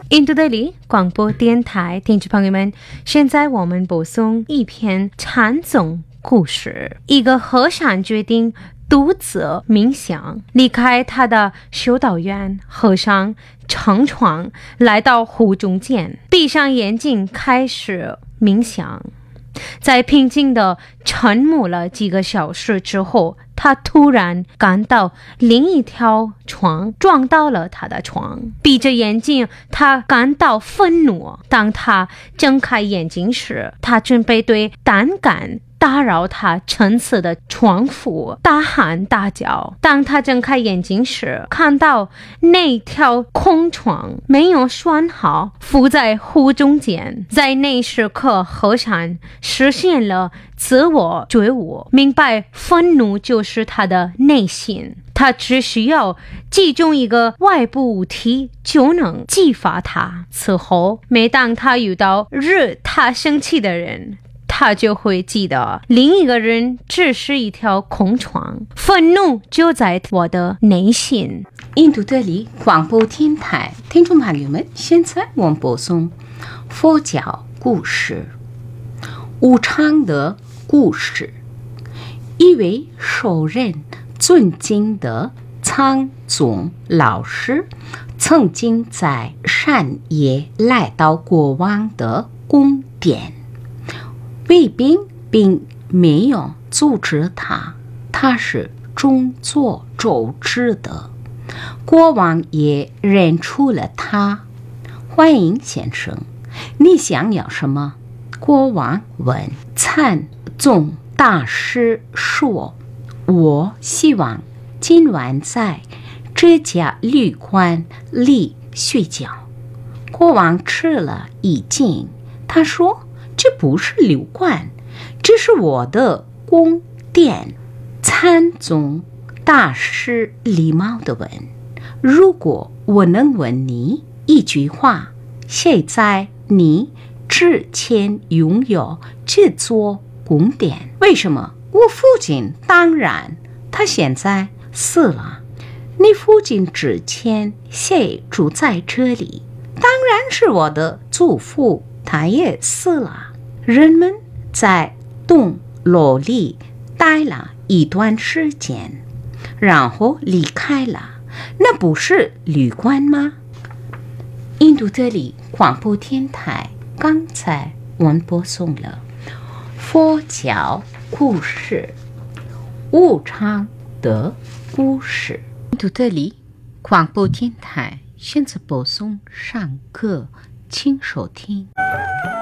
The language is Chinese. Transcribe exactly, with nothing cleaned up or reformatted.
印度的里广播电台听众朋友们，现在我们播送一篇禅宗故事。一个和尚决定独自冥想，离开他的修道院。和尚乘床来到湖中间，闭上眼睛开始冥想。在平静的沉默了几个小时之后，他突然感到另一条床撞到了他的床。闭着眼睛，他感到愤怒。当他睁开眼睛时，他准备对胆敢打扰他沉思的床夫大喊大叫。当他睁开眼睛时，看到那条空床没有拴好，浮在湖中间。在那时刻，和尚实现了自我觉悟，明白愤怒就是他的内心，他只需要击中一个外部物体就能激发它。此后，每当他遇到惹他生气的人，他就会记得另一个人只是一条空床，愤怒就在我的内心。 印度德里广播电台听众朋友们，现在我们播送佛教故事无常的故事。一位受人尊敬的禅宗老师曾经在山野来到国王的宫殿，卫兵并没有阻止他，他是众所周知的。国王也认出了他。欢迎先生，你想要什么？国王问。禅宗大师说，我希望今晚在这家旅馆里睡觉。国王吃了一惊，他说，这不是旅馆，这是我的宫殿。禅宗大师礼貌地问，如果我能问你一句话，现在你之前拥有这座宫殿，为什么？我父亲，当然他现在死了。你父亲之前谁住在这里？当然是我的祖父，他也死了。人们在洞楼里待了一段时间，然后离开了，那不是旅馆吗？印度德里广播电台刚才我们播送了佛教故事无常的故事。印度德里广播电台现在播送上课，请收听。